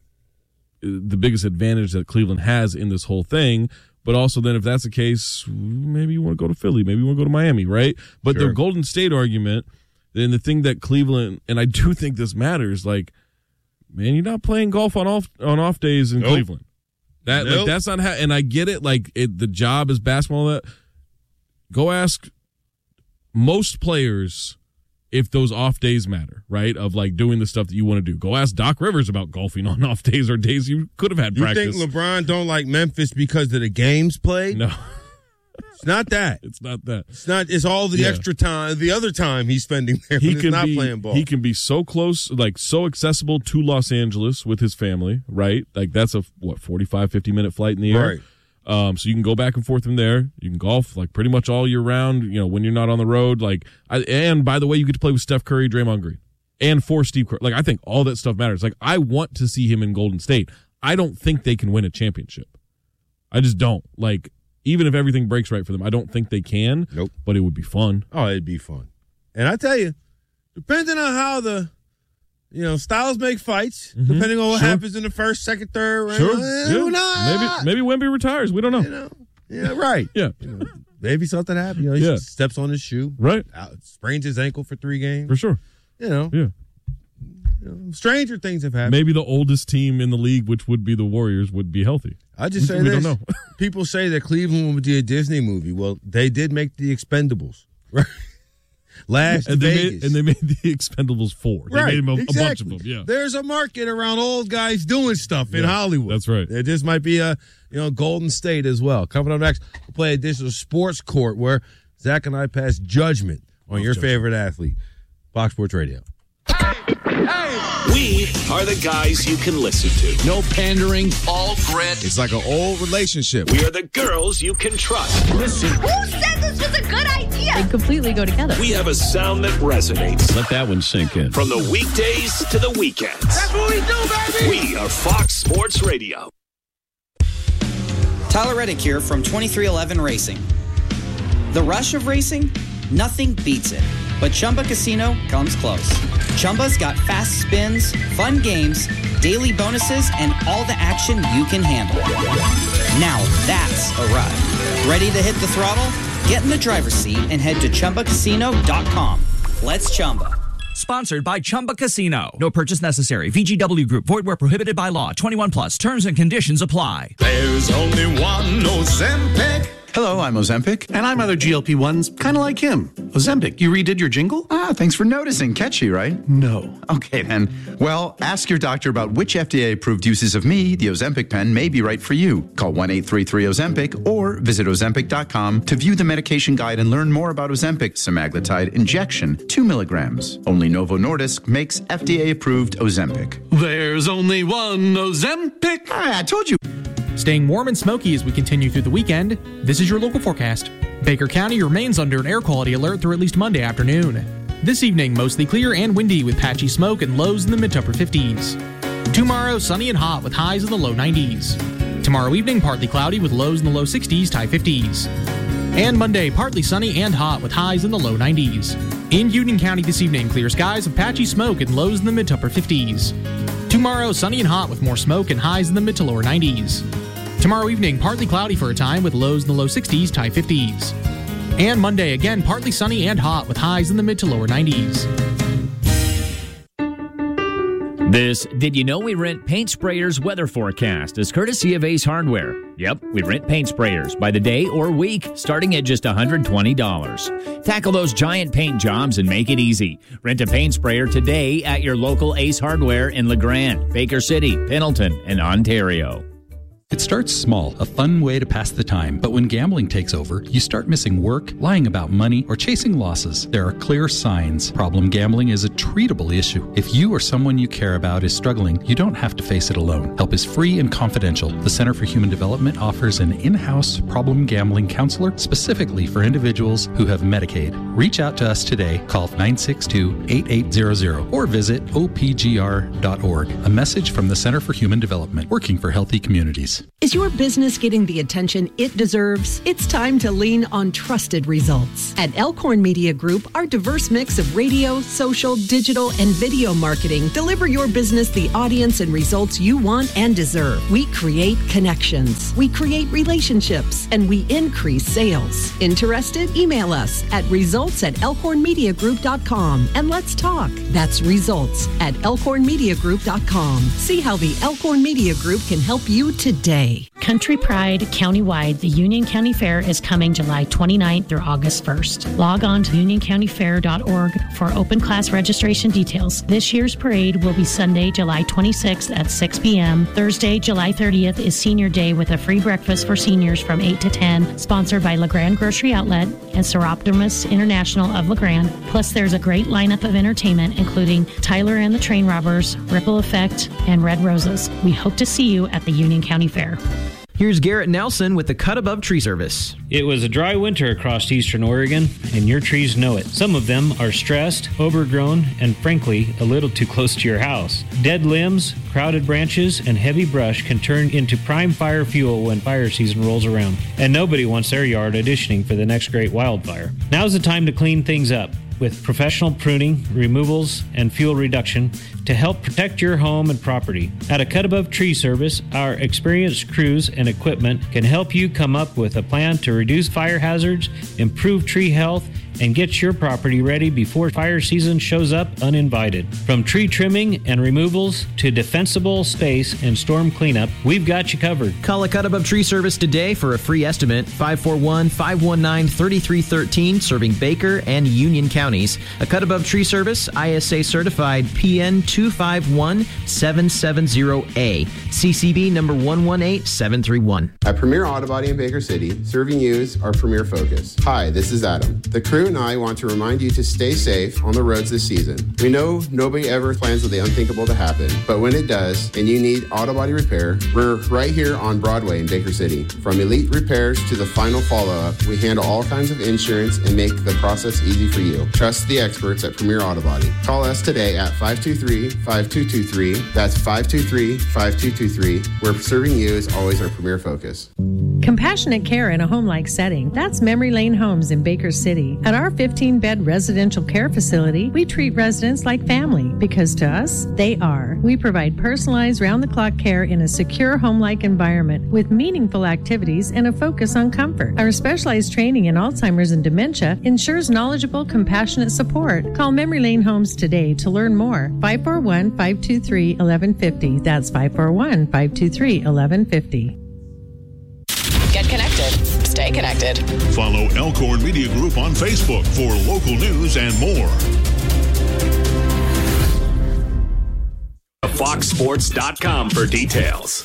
advantage that Cleveland has in this whole thing. But also then if that's the case, maybe you want to go to Philly, maybe you want to go to Miami, right? But the Golden State argument, then the thing that Cleveland, and I do think this matters, like, man, you're not playing golf on off days in Cleveland. That's not how, and I get it, the job is basketball. That go ask most players if those off days matter, right? Of doing the stuff that you want to do. Go ask Doc Rivers about golfing on off days or days you could have had practice. You think LeBron don't like Memphis because of the games played? No. It's not that. It's not that. It's all the extra time, the other time he's spending there when he's not playing ball. He can be so close, so accessible to Los Angeles with his family, right? That's a 45, 50-minute flight in the air. Right. So you can go back and forth from there. You can golf pretty much all year round, when you're not on the road. And by the way, you get to play with Steph Curry, Draymond Green, and for Steve Kerr. I think all that stuff matters. I want to see him in Golden State. I don't think they can win a championship. I just don't. Even if everything breaks right for them, I don't think they can. Nope. But it would be fun. Oh, it'd be fun. And I tell you, depending on how the styles make fights, depending on what happens in the first, second, third round. Sure. Maybe Wemby retires. We don't know. Yeah, right. Yeah. Maybe something happens. He steps on his shoe. Right. Sprains his ankle for 3 games. For sure. Yeah. Stranger things have happened. Maybe the oldest team in the league, which would be the Warriors, would be healthy. I just say we this. don't know. People say that Cleveland would be a Disney movie. Well, they did make The Expendables. Right. Vegas. They made The Expendables 4. They made them a bunch of them. Yeah. There's a market around old guys doing stuff in Hollywood. That's right. This might be a Golden State as well. Coming up next, we'll play this is a sports court where Zach and I pass judgment on your favorite athlete. Fox Sports Radio. We are the guys you can listen to. No pandering, all grit. It's like an old relationship. We are the girls you can trust. Listen. Who said this was a good idea? They completely go together. We have a sound that resonates. Let that one sink in. From the weekdays to the weekends. That's what we do, baby. We are Fox Sports Radio. Tyler Reddick here from 2311 Racing. The rush of racing? Nothing beats it. But Chumba Casino comes close. Chumba's got fast spins, fun games, daily bonuses, and all the action you can handle. Now that's a ride. Ready to hit the throttle? Get in the driver's seat and head to ChumbaCasino.com. Let's Chumba. Sponsored by Chumba Casino. No purchase necessary. VGW Group. Void where prohibited by law. 21 plus. Terms and conditions apply. There's only one Ozempic. Hello, I'm Ozempic, and I'm other GLP-1s, kind of like him. Ozempic, you redid your jingle? Thanks for noticing. Catchy, right? No. Okay, then. Well, ask your doctor about which FDA-approved uses of me, the Ozempic pen, may be right for you. Call 1-833-OZEMPIC or visit Ozempic.com to view the medication guide and learn more about Ozempic semaglutide injection, 2 milligrams. Only Novo Nordisk makes FDA-approved Ozempic. There's only one Ozempic. I told you. Staying warm and smoky as we continue through the weekend, this is your local forecast. Baker County remains under an air quality alert through at least Monday afternoon. This evening, mostly clear and windy with patchy smoke and lows in the mid-to-upper 50s. Tomorrow, sunny and hot with highs in the low 90s. Tomorrow evening, partly cloudy with lows in the low 60s to high 50s. And Monday, partly sunny and hot with highs in the low 90s. In Union County this evening, clear skies with patchy smoke and lows in the mid-to-upper 50s. Tomorrow, sunny and hot with more smoke and highs in the mid to lower 90s. Tomorrow evening, partly cloudy for a time with lows in the low 60s to high 50s. And Monday, again, partly sunny and hot with highs in the mid to lower 90s. This Did You Know We Rent Paint Sprayers weather forecast is courtesy of Ace Hardware. Yep, we rent paint sprayers by the day or week, starting at just $120. Tackle those giant paint jobs and make it easy. Rent a paint sprayer today at your local Ace Hardware in LeGrand, Baker City, Pendleton, and Ontario. It starts small, a fun way to pass the time. But when gambling takes over, you start missing work, lying about money, or chasing losses. There are clear signs. Problem gambling is a treatable issue. If you or someone you care about is struggling, you don't have to face it alone. Help is free and confidential. The Center for Human Development offers an in-house problem gambling counselor specifically for individuals who have Medicaid. Reach out to us today. Call 962-8800 or visit opgr.org. A message from the Center for Human Development, working for healthy communities. Is your business getting the attention it deserves? It's time to lean on trusted results. At Elkhorn Media Group, our diverse mix of radio, social, digital, and video marketing deliver your business the audience and results you want and deserve. We create connections, we create relationships, and we increase sales. Interested? Email us at results@elkhornmediagroup.com and let's talk. That's results@elkhornmediagroup.com. See how the Elkhorn Media Group can help you today. Country Pride Countywide, the Union County Fair is coming July 29th through August 1st. Log on to unioncountyfair.org for open class registration details. This year's parade will be Sunday, July 26th at 6 p.m. Thursday, July 30th is Senior Day with a free breakfast for seniors from 8 to 10, sponsored by LeGrand Grocery Outlet and Seroptimus International of LeGrand. Plus, there's a great lineup of entertainment, including Tyler and the Train Robbers, Ripple Effect, and Red Roses. We hope to see you at the Union County Fair. Here's Garrett Nelson with the Cut Above Tree Service. It was a dry winter across eastern Oregon, and your trees know it. Some of them are stressed, overgrown, and frankly, a little too close to your house. Dead limbs, crowded branches, and heavy brush can turn into prime fire fuel when fire season rolls around, and nobody wants their yard auditioning for the next great wildfire. Now's the time to clean things up with professional pruning, removals, and fuel reduction to help protect your home and property. At a Cut Above Tree Service, our experienced crews and equipment can help you come up with a plan to reduce fire hazards, improve tree health, and get your property ready before fire season shows up uninvited. From tree trimming and removals to defensible space and storm cleanup, we've got you covered. Call a Cut Above Tree Service today for a free estimate, 541-519-3313, serving Baker and Union counties. A Cut Above Tree Service, ISA certified PN 251-770A, CCB number 118731. At Premier Auto Body in Baker City, serving you is our premier focus. Hi, this is Adam. The crew and I want to remind you to stay safe on the roads this season. We know nobody ever plans for the unthinkable to happen, but when it does and you need auto body repair, we're right here on Broadway in Baker City. From elite repairs to the final follow-up, we handle all kinds of insurance and make the process easy for you. Trust the experts at Premier Auto Body. Call us today at 523-5223. That's 523-5223, where serving you is always our premier focus. Compassionate care in a home-like setting. That's Memory Lane Homes in Baker City. At our 15-bed residential care facility, we treat residents like family because to us, they are. We provide personalized round-the-clock care in a secure home-like environment with meaningful activities and a focus on comfort. Our specialized training in Alzheimer's and dementia ensures knowledgeable, compassionate support. Call Memory Lane Homes today to learn more. 541-523-1150. That's 541-523-1150. Get connected. Stay connected. Follow Elkhorn Media Group on Facebook for local news and more. FoxSports.com for details.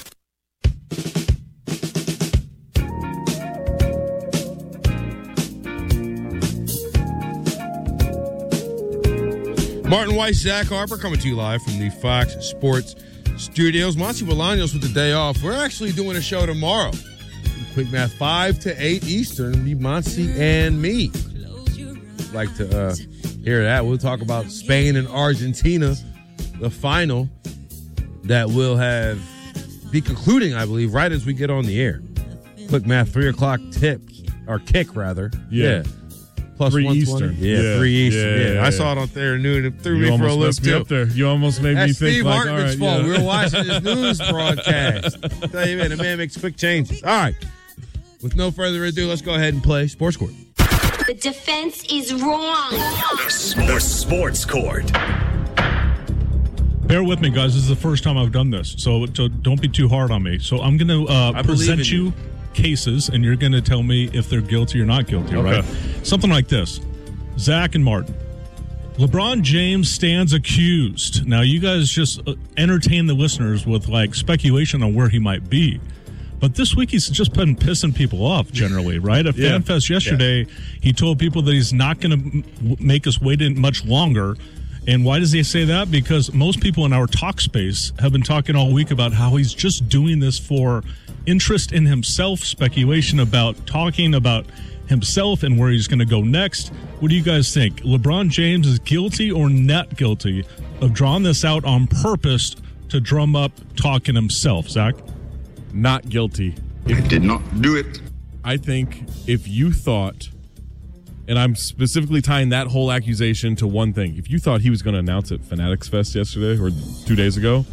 Martin Weiss, Zach Harper coming to you live from the Fox Sports Studios. Monty Bolaños with the day off. We're actually doing a show tomorrow. Quick math, 5 to 8 Eastern, be Monty and me. Like to hear that. We'll talk about Spain and Argentina, the final that will be concluding, I believe, right as we get on the air. Quick math, 3 o'clock tip, or kick rather. Yeah. Plus 3 Eastern. Yeah, 3 Eastern. Yeah. I saw it on there noon. It threw me for a loop, too. Up there. You almost made me think Steve like, Hartman's fault. We were watching his news broadcast. Tell you, man, the man makes quick changes. All right. With no further ado, let's go ahead and play Sports Court. The defense is wrong. The Sports Court. Bear with me, guys. This is the first time I've done this, so don't be too hard on me. So I'm going to present you cases, and you're going to tell me if they're guilty or not guilty, Okay. right? Something like this. Zach and Martin. LeBron James stands accused. Now, you guys just entertain the listeners with, like, speculation on where he might be. But this week, he's just been pissing people off, generally, right? At FanFest yesterday, he told people that he's not going to make us wait in much longer. And why does he say that? Because most people in our talk space have been talking all week about how he's just doing this for interest in himself, speculation about talking about himself and where he's going to go next. What do you guys think? LeBron James is guilty or not guilty of drawing this out on purpose to drum up talking himself? Zach? Not guilty. I did not do it. I think if you thought, and I'm specifically tying that whole accusation to one thing, if you thought he was going to announce at Fanatics Fest yesterday or 2 days ago,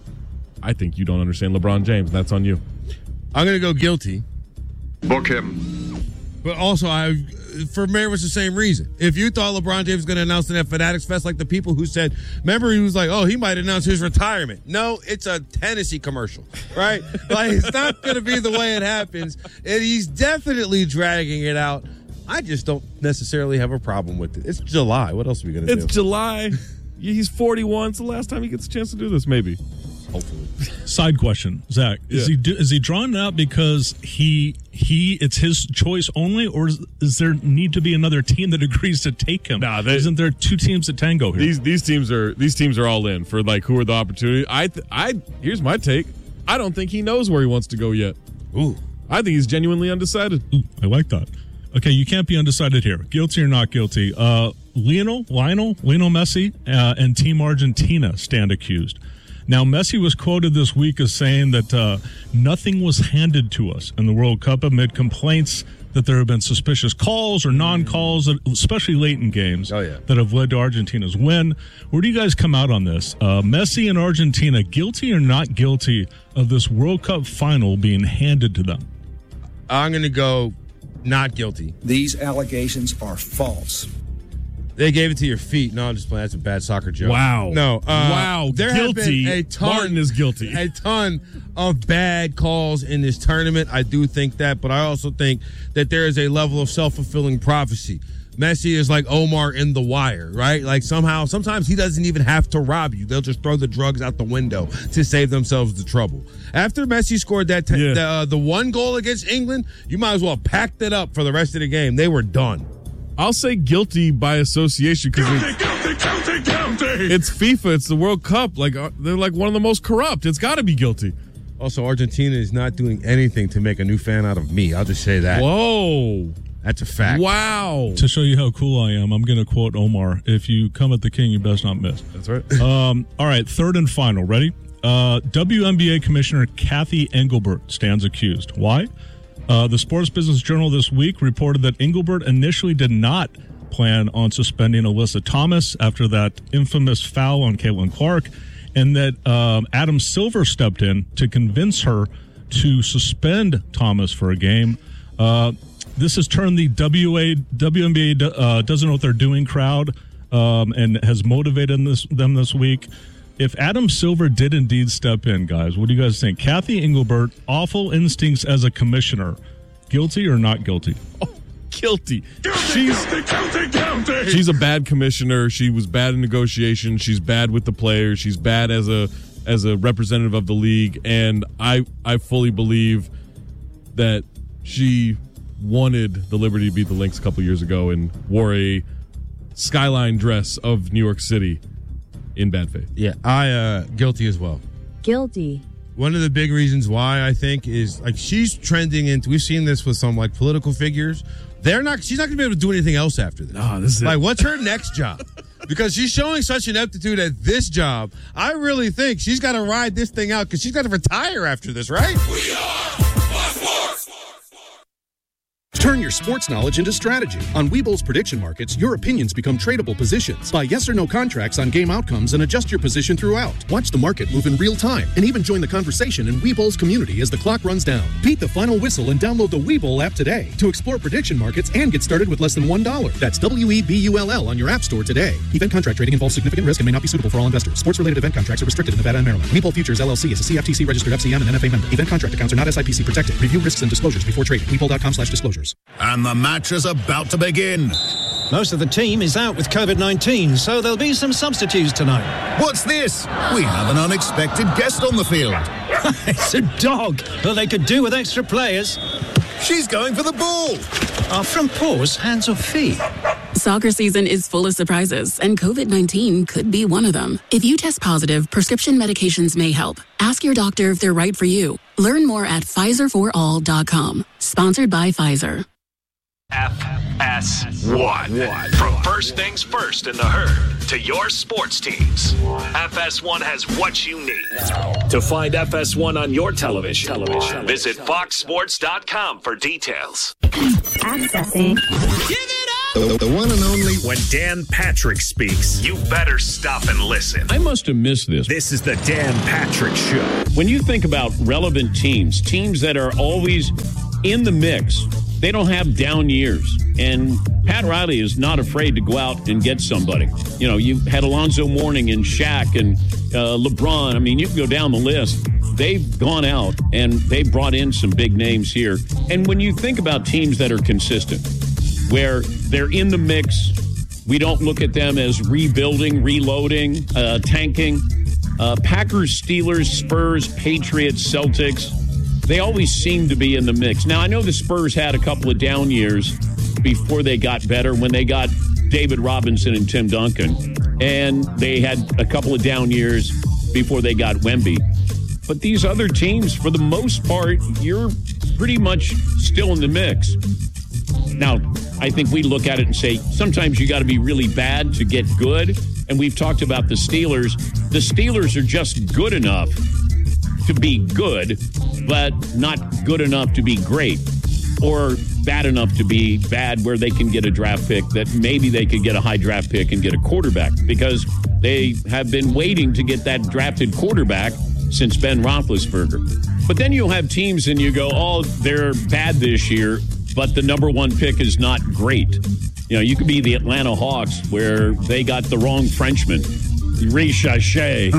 I think you don't understand LeBron James. That's on you. I'm going to go guilty. Book him. But also, for Mary was the same reason. If you thought LeBron James was going to announce it at Fanatics Fest, like the people who said, remember he was like, oh, he might announce his retirement. No, it's a Tennessee commercial, right? Like, it's not going to be the way it happens. And he's definitely dragging it out. I just don't necessarily have a problem with it. It's July. What else are we going to do? It's July. He's 41. It's the last time he gets a chance to do this, maybe. Hopefully. Side question, Zach. Is he drawing it out because it's his choice only, or does there need to be another team that agrees to take him? Nah, isn't there two teams at tango here? These teams are all in for, like, who are the opportunity. Here's my take. I don't think he knows where he wants to go yet. Ooh. I think he's genuinely undecided. Ooh, I like that. Okay, you can't be undecided here. Guilty or not guilty? Lionel Messi and Team Argentina stand accused. Now, Messi was quoted this week as saying that nothing was handed to us in the World Cup amid complaints that there have been suspicious calls or non-calls, especially late in games, that have led to Argentina's win. Where do you guys come out on this? Messi and Argentina, guilty or not guilty of this World Cup final being handed to them? I'm going to go not guilty. These allegations are false. They gave it to your feet. No, I'm just playing. That's a bad soccer joke. Wow. No. Wow. There guilty. Have been a ton, Martin is guilty. A ton of bad calls in this tournament. I do think that, but I also think that there is a level of self-fulfilling prophecy. Messi is like Omar in The Wire, right? Like sometimes he doesn't even have to rob you. They'll just throw the drugs out the window to save themselves the trouble. After Messi scored that the one goal against England, you might as well have packed it up for the rest of the game. They were done. I'll say guilty by association because it's FIFA. It's the World Cup. Like they're like one of the most corrupt. It's got to be guilty. Also, Argentina is not doing anything to make a new fan out of me. I'll just say that. Whoa. That's a fact. Wow. To show you how cool I am, I'm going to quote Omar. If you come at the king, you best not miss. That's right. All right, third and final. Ready? WNBA Commissioner Kathy Engelbert stands accused. Why? The Sports Business Journal this week reported that Engelbert initially did not plan on suspending Alyssa Thomas after that infamous foul on Caitlin Clark, and that Adam Silver stepped in to convince her to suspend Thomas for a game. This has turned the WNBA doesn't know what they're doing crowd and has motivated them this week. If Adam Silver did indeed step in, guys, what do you guys think? Kathy Engelbert, awful instincts as a commissioner. Guilty or not guilty? Oh, guilty. She's a bad commissioner. She was bad in negotiation. She's bad with the players. She's bad as a representative of the league. And I fully believe that she wanted the Liberty to beat the Lynx a couple years ago and wore a skyline dress of New York City in bad faith. Yeah, I guilty as well. Guilty. One of the big reasons why I think is like she's trending into. We've seen this with some like political figures. She's not going to be able to do anything else after this. No, this is like what's her next job? Because she's showing such an aptitude at this job. I really think she's got to ride this thing out because she's got to retire after this, right? We are Fox Sports. Turn your sports knowledge into strategy. On Webull's prediction markets, your opinions become tradable positions. Buy yes or no contracts on game outcomes and adjust your position throughout. Watch the market move in real time and even join the conversation in Webull's community as the clock runs down. Beat the final whistle and download the Webull app today to explore prediction markets and get started with less than $1. That's WEBULL on your app store today. Event contract trading involves significant risk and may not be suitable for all investors. Sports-related event contracts are restricted in Nevada and Maryland. Webull Futures LLC is a CFTC registered FCM and NFA member. Event contract accounts are not SIPC protected. Review risks and disclosures before trading. Webull.com/disclosures. And the match is about to begin. Most of the team is out with COVID-19, so there'll be some substitutes tonight. What's this? We have an unexpected guest on the field. It's a dog. Well, they could do with extra players. She's going for the ball. Are front paws hands or feet? Soccer season is full of surprises, and COVID-19 could be one of them. If you test positive, prescription medications may help. Ask your doctor if they're right for you. Learn more at PfizerForAll.com. Sponsored by Pfizer. FS1. From first things first in the herd to your sports teams, FS1 has what you need. To find FS1 on your television, visit foxsports.com for details. Accessing. Give it up! The one and only. When Dan Patrick speaks, you better stop and listen. I must have missed this. This is the Dan Patrick Show. When you think about relevant teams that are always in the mix, they don't have down years. And Pat Riley is not afraid to go out and get somebody. You know, you had Alonzo Mourning and Shaq and LeBron. I mean, you can go down the list. They've gone out and they brought in some big names here. And when you think about teams that are consistent, where they're in the mix, we don't look at them as rebuilding, reloading, tanking. Packers, Steelers, Spurs, Patriots, Celtics, they always seem to be in the mix. Now, I know the Spurs had a couple of down years before they got better when they got David Robinson and Tim Duncan. And they had a couple of down years before they got Wemby. But these other teams, for the most part, you're pretty much still in the mix. Now, I think we look at it and say, sometimes you got to be really bad to get good. And we've talked about the Steelers. The Steelers are just good enough to be good, but not good enough to be great, or bad enough to be bad where they can get a draft pick that maybe they could get a high draft pick and get a quarterback, because they have been waiting to get that drafted quarterback since Ben Roethlisberger. But then you'll have teams and you go, oh, they're bad this year, but the number one pick is not great. You know, you could be the Atlanta Hawks where they got the wrong Frenchman. Richachet.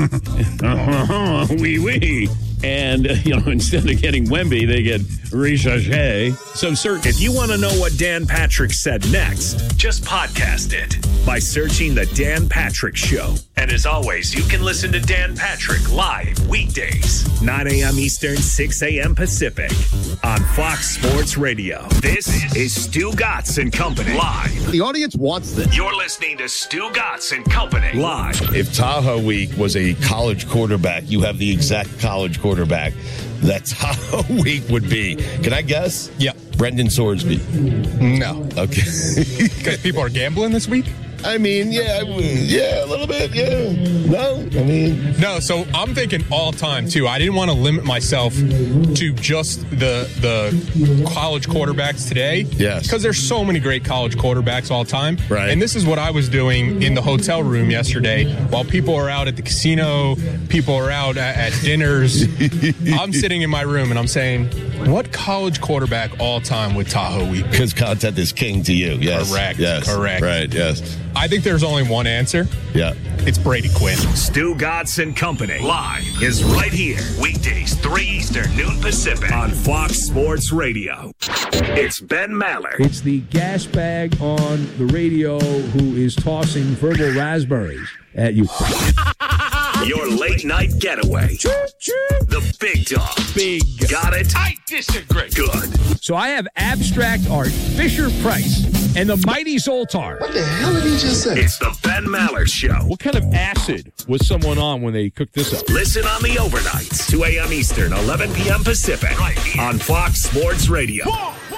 Oui, oui. And, you know, instead of getting Wemby, they get Richachet. So, sir, if you want to know what Dan Patrick said next, just podcast it by searching The Dan Patrick Show. And as always, you can listen to Dan Patrick live weekdays, 9 a.m. Eastern, 6 a.m. Pacific on Fox Sports Radio. This is Stu Gatz and Company live. The audience wants this. You're listening to Stu Gatz and Company live. If Tahoe Week was a college quarterback, you have the exact college quarterback that Tahoe Week would be. Can I guess? Yeah. Brendan Sorsby. No. Okay. Because people are gambling this week? I mean, yeah, a little bit, yeah. No, I mean. No, so I'm thinking all time, too. I didn't want to limit myself to just the college quarterbacks today. Yes. Because there's so many great college quarterbacks all time. Right. And this is what I was doing in the hotel room yesterday while people are out at the casino, people are out at dinners. I'm sitting in my room and I'm saying, what college quarterback all time would Tahoe Week? Because content is king to you, yes. Correct. Yes. Correct. Right, yes. I think there's only one answer. Yeah. It's Brady Quinn. Stu Gatz and Company live is right here. Weekdays, 3 Eastern, noon Pacific on Fox Sports Radio. It's Ben Maller. It's the gas bag on the radio who is tossing verbal raspberries at you. Your late night getaway. The big dog. Big. Got it? I disagree. Good. So I have abstract art, Fisher Price, and the mighty Zoltar. What the hell did he just say? It's the Ben Maller Show. What kind of acid was someone on when they cooked this up? Listen on the overnights, 2 a.m. Eastern, 11 p.m. Pacific, right here on Fox Sports Radio.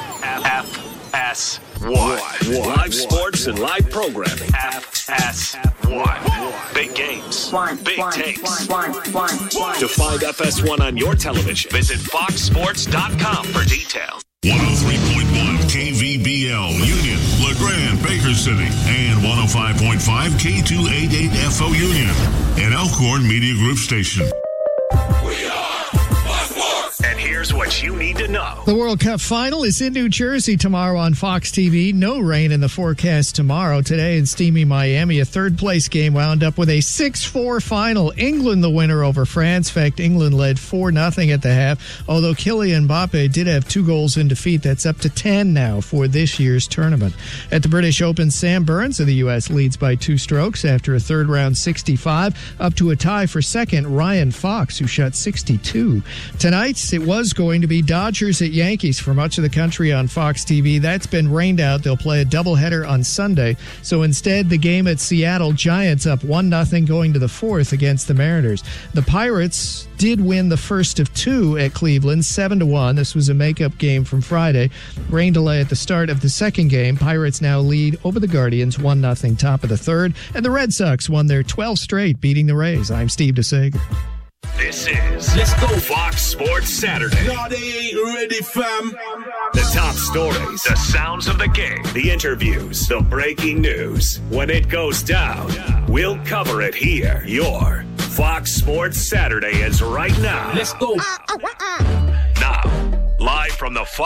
FS1. Live sports and live programming. FS1. Big games. Big takes. To find FS1 on your television, visit foxsports.com for details. 103.1 KV. 105.5 K288FO Union, an Elkhorn Media Group station. And here's what you need to know. The World Cup final is in New Jersey tomorrow on Fox TV. No rain in the forecast tomorrow. Today in steamy Miami, a third-place game wound up with a 6-4 final. England the winner over France. In fact, England led 4-0 at the half, although Kylian Mbappe did have 2 goals in defeat. That's up to 10 now for this year's tournament. At the British Open, Sam Burns of the U.S. leads by 2 strokes after a third-round 65, up to a tie for second, Ryan Fox, who shot 62. Tonight, it was going to be Dodgers at Yankees for much of the country on Fox TV. That's been rained out. They'll play a doubleheader on Sunday. So instead, the game at Seattle, Giants up 1-0 going to the 4th against the Mariners. The Pirates did win the first of 2 at Cleveland, 7-1. This was a makeup game from Friday. Rain delay at the start of the second game. Pirates now lead over the Guardians 1-0 top of the third. And the Red Sox won their 12th straight, beating the Rays. I'm Steve DeSager. This is Let's Go Fox Sports Saturday. No, they ain't ready, fam. The top stories, the sounds of the game, the interviews, the breaking news. When it goes down, we'll cover it here. Your Fox Sports Saturday is right now. Let's go. Now, live from the Fox